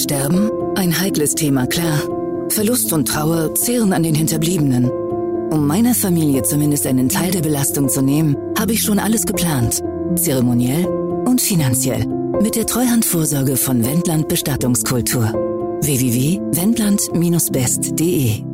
Sterben? Ein heikles Thema, klar. Verlust und Trauer zehren an den Hinterbliebenen. Um meiner Familie zumindest einen Teil der Belastung zu nehmen, habe ich schon alles geplant. Zeremoniell und finanziell. Mit der Treuhandvorsorge von Wendland Bestattungskultur. www.wendland-best.de